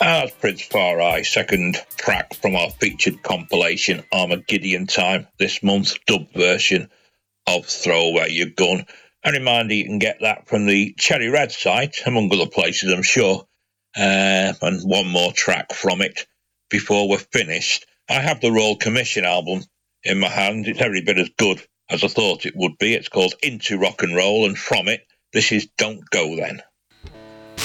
That's Prince Far Eye, second track from our featured compilation Armageddon Time this month, dub version of Throw Away Your Gun. A reminder you can get that from the Cherry Red site, among other places I'm sure, and one more track from it before we're finished. I have the Royal Commission album in my hand. It's every bit as good as I thought it would be. It's called Into Rock and Roll, and from it, this is Don't Go Then.